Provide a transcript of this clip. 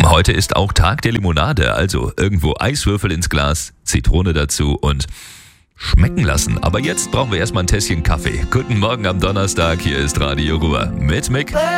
Heute ist auch Tag der Limonade, also irgendwo Eiswürfel ins Glas, Zitrone dazu und schmecken lassen. Aber jetzt brauchen wir erstmal ein Tässchen Kaffee. Guten Morgen am Donnerstag, hier ist Radio Ruhr mit Mick.